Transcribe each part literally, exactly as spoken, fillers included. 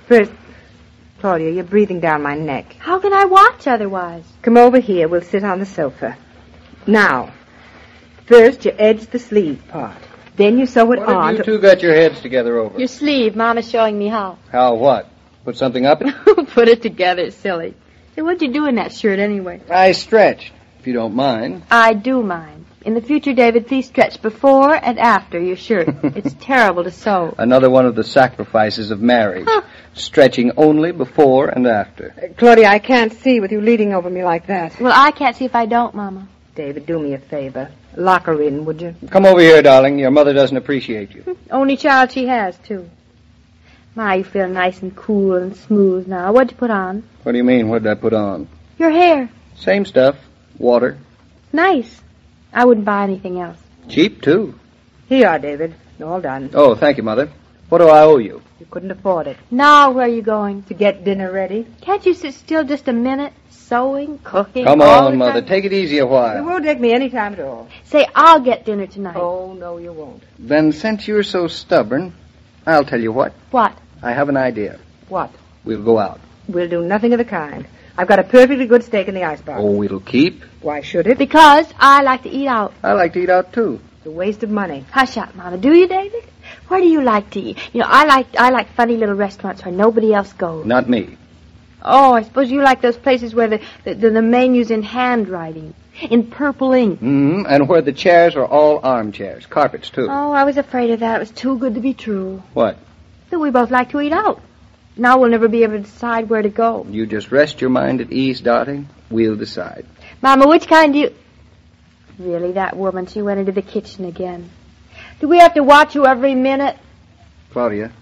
First, Claudia, you're breathing down my neck. How can I watch otherwise? Come over here. We'll sit on the sofa. Now, first you edge the sleeve part. Then you sew it what on. What have you to... two got your heads together over? Your sleeve. Mama's showing me how. How what? Put something up it? Put it together, silly. Say, what'd you do in that shirt anyway? I stretched, if you don't mind. I do mind. In the future, David, please stretch before and after your shirt. It's terrible to sew. Another one of the sacrifices of marriage. Huh. Stretching only before and after. Uh, Claudia, I can't see with you leaning over me like that. Well, I can't see if I don't, Mama. David, do me a favor. Lock her in, would you? Come over here, darling. Your mother doesn't appreciate you. Only child she has, too. My, you feel nice and cool and smooth now. What'd you put on? What do you mean, what did I put on? Your hair. Same stuff. Water. Nice. I wouldn't buy anything else. Cheap, too. Here you are, David. All done. Oh, thank you, Mother. What do I owe you? You couldn't afford it. Now, where are you going? To get dinner ready. Can't you sit still just a minute? Sewing, cooking, Come all on, the Mother. time? Take it easy a while. It won't take me any time at all. Say, I'll get dinner tonight. Oh, no, you won't. Then, since you're so stubborn, I'll tell you what. What? I have an idea. What? We'll go out. We'll do nothing of the kind. I've got a perfectly good steak in the icebox. Oh, it'll keep. Why should it? Because I like to eat out. I like to eat out, too. It's a waste of money. Hush up, Mama. Do you, David? Where do you like to eat? You know, I like I like funny little restaurants where nobody else goes. Not me. Oh, I suppose you like those places where the, the, the, the menu's in handwriting, in purple ink. Mm-hmm. And where the chairs are all armchairs. Carpets, too. Oh, I was afraid of that. It was too good to be true. What? That we both like to eat out. Now we'll never be able to decide where to go. You just rest your mind at ease, darling. We'll decide. Mama, which kind do you... Really, that woman, she went into the kitchen again. Do we have to watch you every minute? Claudia,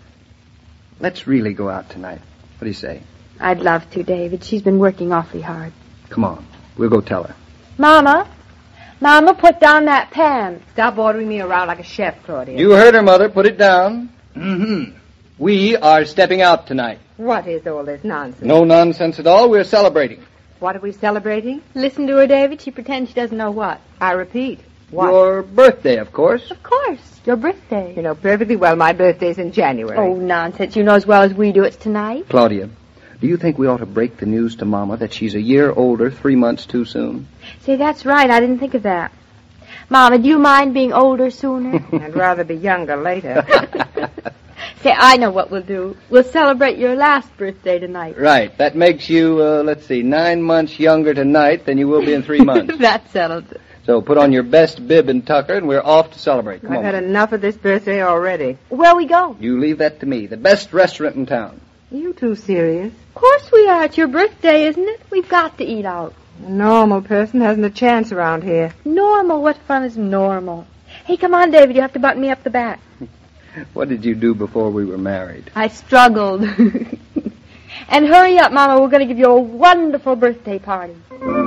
let's really go out tonight. What do you say? I'd love to, David. She's been working awfully hard. Come on. We'll go tell her. Mama, Mama, put down that pan. Stop ordering me around like a chef, Claudia. You heard her, Mother. Put it down. Mm-hmm. We are stepping out tonight. What is all this nonsense? No nonsense at all. We're celebrating. What are we celebrating? Listen to her, David. She pretends she doesn't know what. I repeat. What? Your birthday, of course. Of course. Your birthday. You know perfectly well my birthday's in January. Oh, nonsense. You know as well as we do it's tonight. Claudia, do you think we ought to break the news to Mama that she's a year older three months too soon? Say, that's right. I didn't think of that. Mama, do you mind being older sooner? I'd rather be younger later. Say, I know what we'll do. We'll celebrate your last birthday tonight. Right. That makes you, uh, let's see, nine months younger tonight than you will be in three months. That settles it. So put on your best bib and tucker, and we're off to celebrate. Come I've on. had enough of this birthday already. Where we go? You leave that to me. The best restaurant in town. Are you too serious? Of course we are. It's your birthday, isn't it? We've got to eat out. A normal person hasn't a chance around here. Normal? What fun is normal? Hey, come on, David. You have to button me up the back. What did you do before we were married? I struggled. And hurry up, Mama. We're going to give you a wonderful birthday party.